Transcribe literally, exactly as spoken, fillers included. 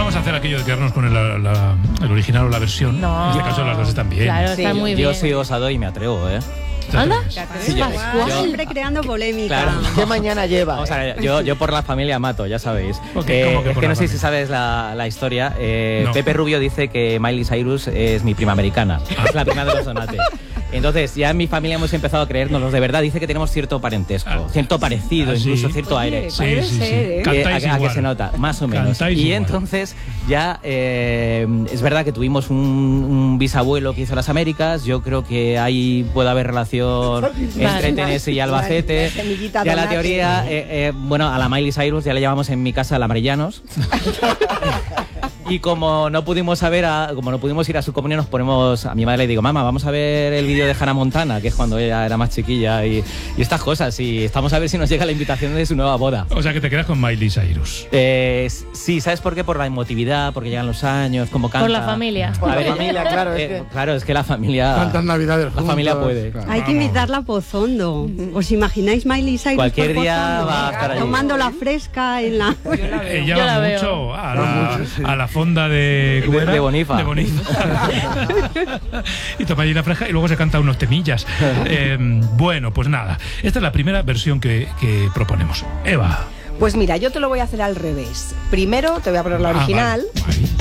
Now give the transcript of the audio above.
vamos a hacer aquello de quedarnos con el, la, la, el original o la versión. No. En este caso las dos están bien. Claro, Sí, están muy Yo bien. soy osado y me atrevo, ¿eh? ¿Anda? Sí, yo- Pascual. yo- Siempre creando polémica. Claro. ¿Qué mañana lleva? Vamos a ver, yo, yo por la familia mato, ya sabéis. Ok, Eh, ¿cómo que es por que la no sé si familia? sabes la, la historia. Eh, No. Pepe Rubio dice que Miley Cyrus es mi prima americana. Es la prima de los Donate. Entonces, ya en mi familia hemos empezado a creérnoslos de verdad. Dice que tenemos cierto parentesco, Ah. cierto parecido, Ah, sí. incluso cierto aire. Sí, Puede sí, sí. ser, ¿eh? Eh, Cantáis a, a que igual. se nota, más o menos. Cantáis Y igual. entonces ya eh, es verdad que tuvimos un, un bisabuelo que hizo las Américas. Yo creo que ahí puede haber relación entre Tennessee y Albacete. Vale, semillita Ya la Donate. teoría, eh, eh, bueno, a la Miley Cyrus ya le llamamos en mi casa la Marellanos. Y como no pudimos saber a, como no pudimos ir a su comunión, nos ponemos a mi madre le digo, mamá, vamos a ver el vídeo de Hannah Montana, que es cuando ella era más chiquilla y, y estas cosas. Y estamos a ver si nos llega la invitación de su nueva boda. O sea que te quedas con Miley Cyrus. Eh, sí, ¿sabes por qué? Por la emotividad, porque llegan los años, como canta. Por la familia. Por A la ver, familia, claro, es eh, que... claro, es que la familia. Tantas navidades La juntos, familia puede. claro. Hay que Vamos. invitarla a Pozondo. ¿Os imagináis Miley Cyrus Cualquier por día Pozondo? va a estar allí. Tomando la fresca en la... Ella Yo va la veo. mucho a Va la, mucho, sí. a la fonda de... ¿cómo De- era? de Bonifa. De Bonifa. Y toma allí la fresca y luego se canta unos temillas. Eh, bueno, pues nada. Esta es la primera versión que, que proponemos. Eva. Pues mira, yo te lo voy a hacer al revés. Primero te voy a poner la Ah, original vale, vale.